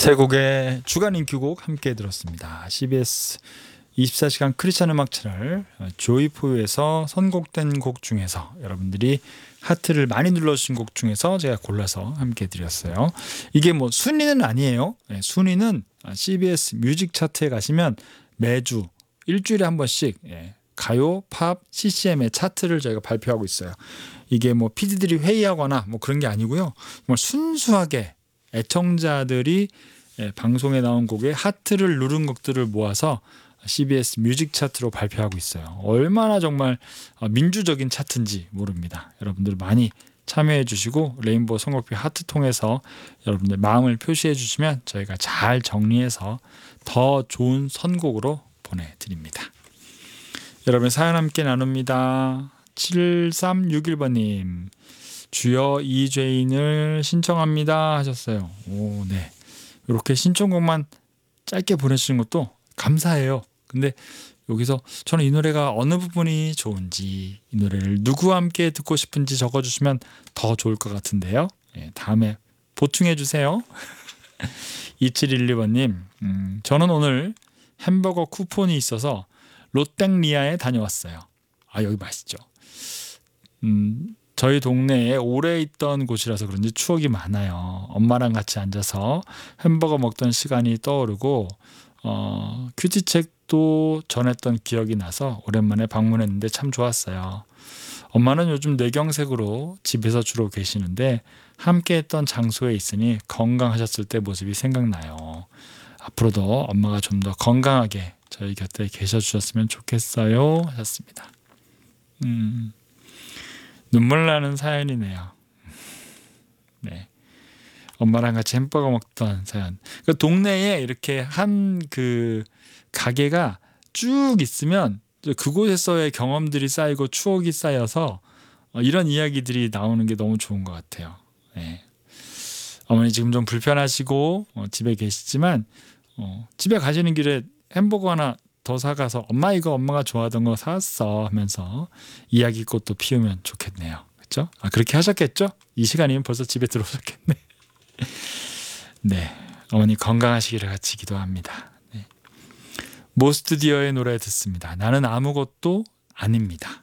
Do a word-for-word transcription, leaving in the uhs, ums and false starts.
세 곡의 주간 인기곡 함께 들었습니다. 씨비에스 이십사 시간 크리스찬 음악 채널 조이포유에서 선곡된 곡 중에서 여러분들이 하트를 많이 눌러주신 곡 중에서 제가 골라서 함께 드렸어요. 이게 뭐 순위는 아니에요. 네, 순위는 씨비에스 뮤직 차트에 가시면 매주 일주일에 한 번씩 예, 가요, 팝, 씨씨엠의 차트를 저희가 발표하고 있어요. 이게 뭐 피디들이 회의하거나 뭐 그런 게 아니고요. 정말 순수하게 애청자들이 예, 방송에 나온 곡의 하트를 누른 곡들을 모아서 씨비에스 뮤직 차트로 발표하고 있어요. 얼마나 정말 민주적인 차트인지 모릅니다. 여러분들 많이 참여해 주시고 레인보우 선곡표 하트 통해서 여러분들 마음을 표시해 주시면 저희가 잘 정리해서 더 좋은 선곡으로 보내드립니다. 여러분 사연 함께 나눕니다. 칠삼육일 번님 주여 이죄인을 신청합니다 하셨어요. 오, 네. 이렇게 신청곡만 짧게 보내주시는 것도 감사해요. 근데 여기서 저는 이 노래가 어느 부분이 좋은지 이 노래를 누구와 함께 듣고 싶은지 적어주시면 더 좋을 것 같은데요. 예, 다음에 보충해 주세요. 이칠일이 번님 음, 저는 오늘 햄버거 쿠폰이 있어서 롯땡리아에 다녀왔어요. 아 여기 맛있죠. 음, 저희 동네에 오래 있던 곳이라서 그런지 추억이 많아요. 엄마랑 같이 앉아서 햄버거 먹던 시간이 떠오르고 어, 큐티책도 전했던 기억이 나서 오랜만에 방문했는데 참 좋았어요. 엄마는 요즘 뇌경색으로 집에서 주로 계시는데 함께했던 장소에 있으니 건강하셨을 때 모습이 생각나요. 앞으로도 엄마가 좀 더 건강하게 저희 곁에 계셔주셨으면 좋겠어요 하셨습니다. 음, 눈물 나는 사연이네요. 네. 엄마랑 같이 햄버거 먹던 사연. 그 동네에 이렇게 한 그 가게가 쭉 있으면 그곳에서의 경험들이 쌓이고 추억이 쌓여서 이런 이야기들이 나오는 게 너무 좋은 것 같아요. 네. 어머니 지금 좀 불편하시고 어, 집에 계시지만 어, 집에 가시는 길에 햄버거 하나 더 사가서 엄마 이거 엄마가 좋아하던 거 사왔어 하면서 이야기꽃도 피우면 좋겠네요. 그렇죠? 아 그렇게 하셨겠죠? 이 시간이면 벌써 집에 들어오셨겠네. 네, 어머니 건강하시기를 같이 기도합니다. 네. 모스투디어의 노래 듣습니다. 나는 아무것도 아닙니다.